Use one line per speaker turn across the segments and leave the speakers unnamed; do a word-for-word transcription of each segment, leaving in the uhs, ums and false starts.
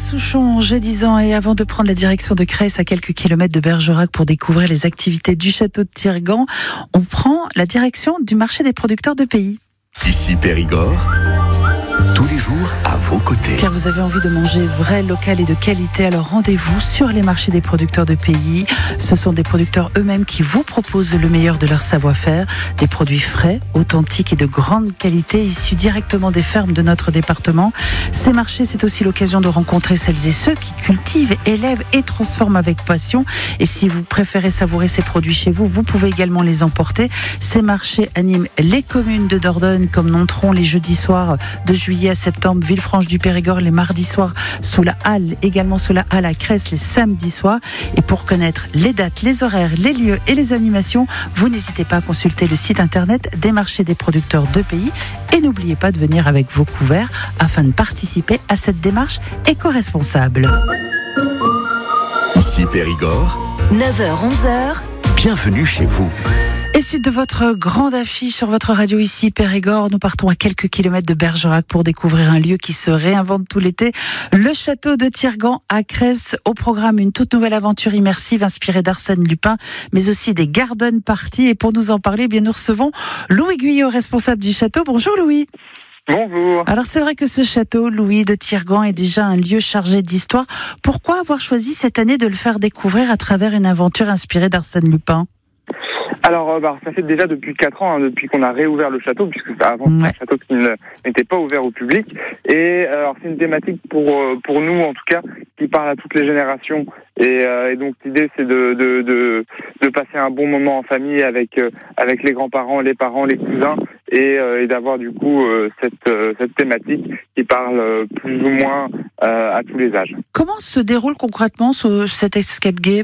Souchon, j'ai dix ans et avant de prendre la direction de Cresse à quelques kilomètres de Bergerac pour découvrir les activités du château de Tirgan, on prend la direction du marché des producteurs de pays.
Ici Périgord, tous les jours à vos côtés.
Car vous avez envie de manger vrai, local et de qualité, alors rendez-vous sur les marchés des producteurs de pays. Ce sont des producteurs eux-mêmes qui vous proposent le meilleur de leur savoir-faire, des produits frais, authentiques et de grande qualité issus directement des fermes de notre département. Ces marchés, c'est aussi l'occasion de rencontrer celles et ceux qui cultivent, élèvent et transforment avec passion. Et si vous préférez savourer ces produits chez vous, vous pouvez également les emporter. Ces marchés animent les communes de Dordogne comme Nontron les jeudis soirs de juillet à septembre, Villefranche-du-Périgord les mardis soirs sous la halle, également sous la halle à Cresse les samedis soirs. Et pour connaître les dates, les horaires, les lieux et les animations, vous n'hésitez pas à consulter le site internet des marchés des producteurs de pays et n'oubliez pas de venir avec vos couverts afin de participer à cette démarche éco-responsable.
Ici Périgord,
neuf heures onze heures.
Bienvenue chez vous.
Et suite de votre grande affiche sur votre radio ici, Périgord, nous partons à quelques kilomètres de Bergerac pour découvrir un lieu qui se réinvente tout l'été, le château de Tirgan à Cresse. Au programme, une toute nouvelle aventure immersive inspirée d'Arsène Lupin, mais aussi des garden parties. Et pour nous en parler, eh bien nous recevons Louis Guyot, responsable du château. Bonjour Louis.
Bonjour.
Alors c'est vrai que ce château, Louis, de Tirgan, est déjà un lieu chargé d'histoire. Pourquoi avoir choisi cette année de le faire découvrir à travers une aventure inspirée d'Arsène Lupin ?
Alors, bah, ça fait déjà depuis quatre ans, hein, depuis qu'on a réouvert le château, puisque avant c'était ouais. un château qui ne, n'était pas ouvert au public. Et alors c'est une thématique pour pour nous en tout cas qui parle à toutes les générations. Et, euh, et donc l'idée c'est de, de de de passer un bon moment en famille avec euh, avec les grands-parents, les parents, les cousins, et, euh, et d'avoir du coup euh, cette euh, cette thématique qui parle euh, plus ou moins euh, à tous les âges.
Comment se déroule concrètement ce, cet escape game ?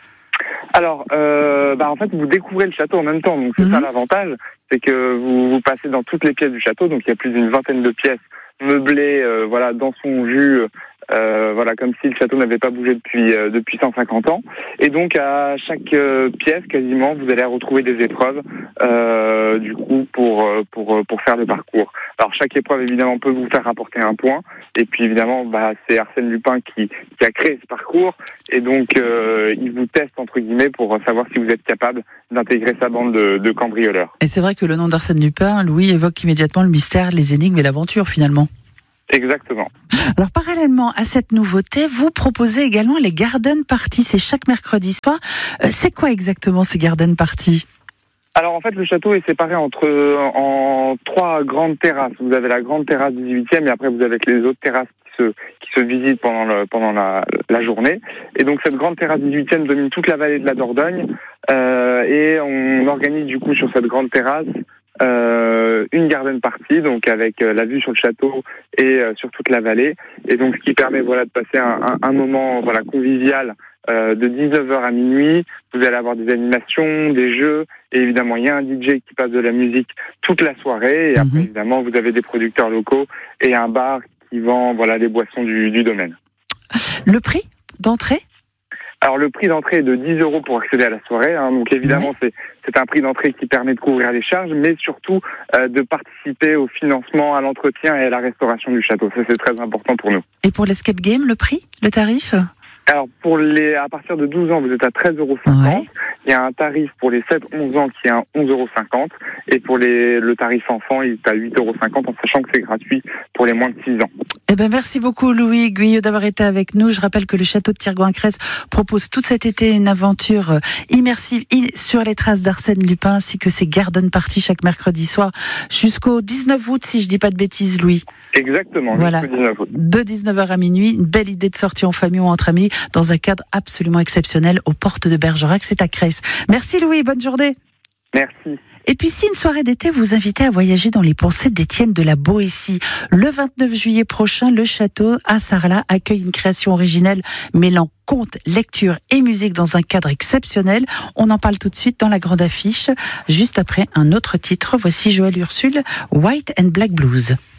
Alors, euh, bah en fait, vous découvrez le château en même temps, donc c'est mmh. ça l'avantage, c'est que vous, vous passez dans toutes les pièces du château, donc il y a plus d'une vingtaine de pièces meublées, euh, voilà, dans son jus, euh, voilà, comme si le château n'avait pas bougé depuis euh, depuis cent cinquante ans. Et donc à chaque euh, pièce, quasiment, vous allez retrouver des épreuves, euh, du coup, pour pour pour faire le parcours. Alors chaque épreuve, évidemment, peut vous faire rapporter un point. Et puis évidemment, bah, c'est Arsène Lupin qui, qui a créé ce parcours. Et donc, euh, il vous teste, entre guillemets, pour savoir si vous êtes capable d'intégrer sa bande de, de cambrioleurs.
Et c'est vrai que le nom d'Arsène Lupin, Louis, évoque immédiatement le mystère, les énigmes et l'aventure, finalement.
Exactement.
Alors, parallèlement à cette nouveauté, vous proposez également les garden parties. C'est chaque mercredi soir. Euh, c'est quoi exactement ces garden parties ?
Alors en fait, le château est séparé entre en trois grandes terrasses. Vous avez la grande terrasse du dix-huitième et après vous avez les autres terrasses qui se qui se visitent pendant le, pendant la, la journée. Et donc cette grande terrasse dix-huitième domine toute la vallée de la Dordogne euh, et on organise du coup sur cette grande terrasse euh, une garden party, donc avec euh, la vue sur le château et euh, sur toute la vallée. Et donc ce qui permet voilà de passer un, un, un moment voilà convivial. Euh, de dix-neuf heures à minuit, vous allez avoir des animations, des jeux, et évidemment il y a un D J qui passe de la musique toute la soirée, et après mmh. évidemment vous avez des producteurs locaux et un bar qui vend voilà les boissons du, du domaine.
Le prix d'entrée ?
Alors le prix d'entrée est de dix euros pour accéder à la soirée, hein, donc évidemment ouais. c'est, c'est un prix d'entrée qui permet de couvrir les charges, mais surtout euh, de participer au financement, à l'entretien et à la restauration du château. Ça c'est très important pour nous. Et pour l'escape game, le prix, le tarif ? Alors, pour les, à partir de douze ans, vous êtes à treize euros cinquante. Ouais. Il y a un tarif pour les sept onze ans qui est à onze euros cinquante. Et pour les, le tarif enfant, il est à huit euros cinquante, en sachant que c'est gratuit pour les moins de six ans. Eh ben, merci beaucoup, Louis Guyot, d'avoir été avec nous. Je rappelle que le château de Tirgan à Cresse propose tout cet été une aventure immersive sur les traces d'Arsène Lupin, ainsi que ses garden parties chaque mercredi soir jusqu'au dix-neuf août, si je dis pas de bêtises, Louis. Exactement,
voilà.
Jusqu'au dix-neuf août.
De dix-neuf heures à minuit, une belle idée de sortie en famille ou entre amis, dans un cadre absolument exceptionnel aux portes de Bergerac, c'est à Cresse. Merci Louis, bonne journée.
Merci.
Et puis si une soirée d'été vous invitait à voyager dans les pensées d'Étienne de la Boétie, le vingt-neuf juillet prochain, le château à Sarlat accueille une création originelle mêlant conte, lecture et musique dans un cadre exceptionnel. On en parle tout de suite dans la grande affiche, juste après un autre titre. Voici Joël Ursule, White and Black Blues.